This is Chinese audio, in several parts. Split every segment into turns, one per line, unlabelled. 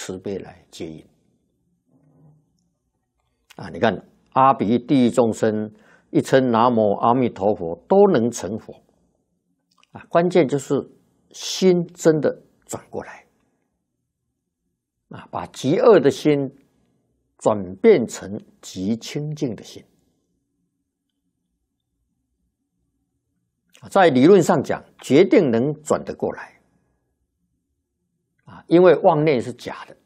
慈悲来接引。你看阿鼻地狱众生一称南无阿弥陀佛都能成佛。关键就是心真的转过来，把极恶的心转变成极清净的心。在理论上讲，决定能转得过来，因为妄念是假的。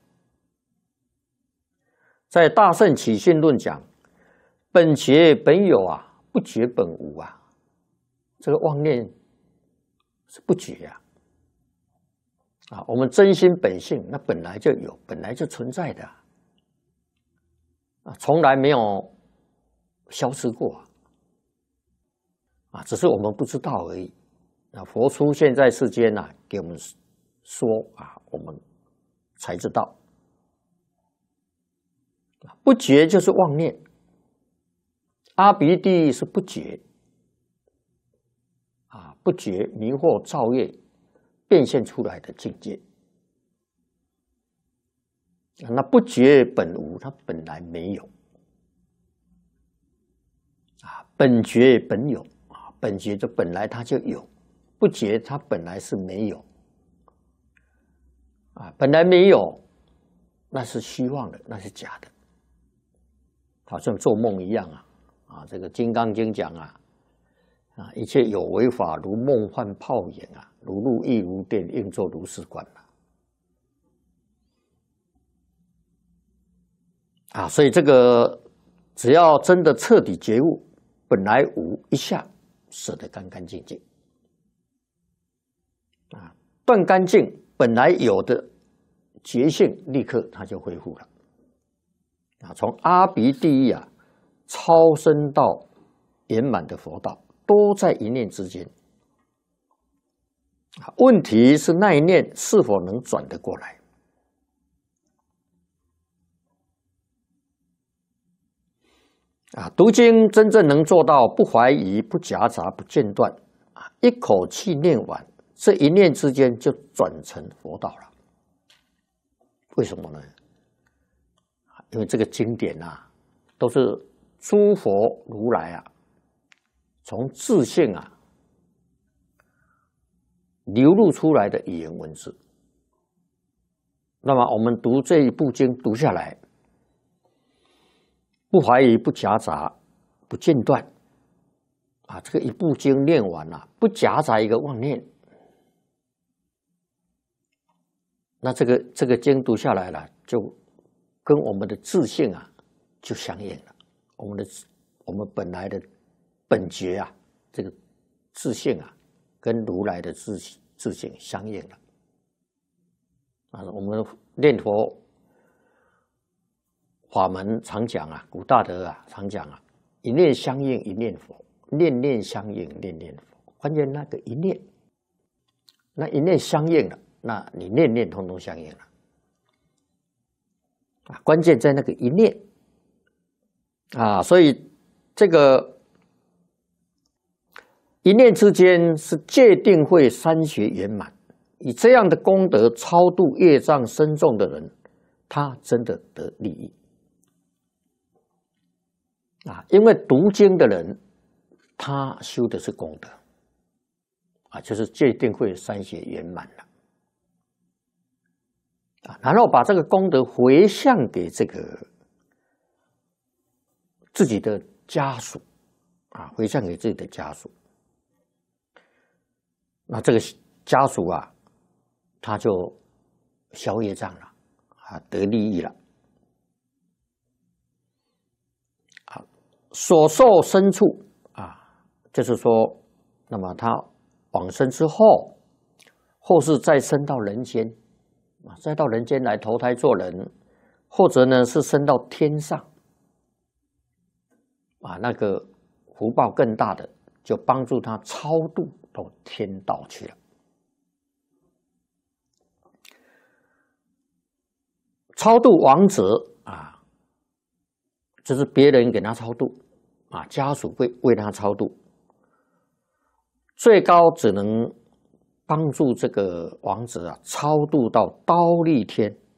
在《大乘起信论》讲，本觉本有不觉本无这个妄念是不觉我们真心本性那本来就有，本来就存在的从来没有消失过只是我们不知道而已。佛出现在世间给我们说我们才知道。不觉就是妄念，阿鼻地狱是不觉不觉迷惑造业变现出来的境界。那不觉本无，它本来没有本觉本有本觉就本来它就有，不觉它本来是没有本来没有，那是虚妄的，那是假的，好像做梦一样这个《金刚经》讲一切有为法如梦幻泡影如露亦如电，应作如是观所以这个只要真的彻底觉悟，本来无一下舍得干干净净断干净本来有的觉性，立刻它就恢复了从阿鼻地狱超升到圆满的佛道，都在一念之间。问题是那一念是否能转得过来。读经真正能做到不怀疑、不夹杂、不间断一口气念完，这一念之间就转成佛道了。为什么呢？因为这个经典都是诸佛如来从自性流露出来的语言文字。那么我们读这一部经读下来，不怀疑、不夹杂、不间断这个一部经念完不夹杂一个妄念，那这个经读下来了，就跟我们的自性就相应了。我们本来的本觉这个自性跟如来的自性相应了我们念佛法门常讲古大德常讲一念相应一念佛，念念相应念念佛。关键那个一念，那一念相应了，那你念念通通相应了关键在那个一念所以这个一念之间是戒定慧三学圆满。以这样的功德超度业障深重的人，他真的得利益因为读经的人他修的是功德就是戒定慧三学圆满了然后把这个功德回向给这个自己的家属回向给自己的家属。那这个家属他就消业障了得利益了所受身处就是说，那么他往生之后，或是再生到人间再到人间来投胎做人，或者呢是升到天上那个福报更大的，就帮助他超度到天道去了。超度亡者就是别人给他超度家属会为他超度，最高只能帮助这个亡者超度到忉利天